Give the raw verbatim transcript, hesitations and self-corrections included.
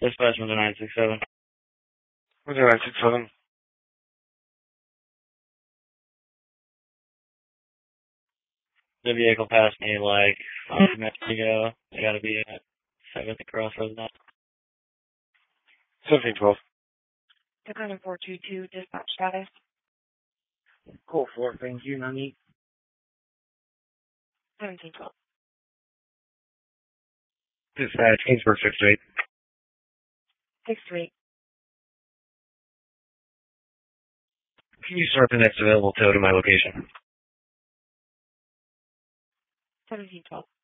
Dispatch from the nine six seven. What's the nine six seven? The vehicle passed me like five minutes ago. I gotta be at seventh Crossroads now. seventeen twelve. Dakota four two two, dispatch status. Cool four, thank you, Nani. seventeen twelve. Dispatch, Kingsburg six eight. six three. Can you start the next available tow to my location? seventeen twelve.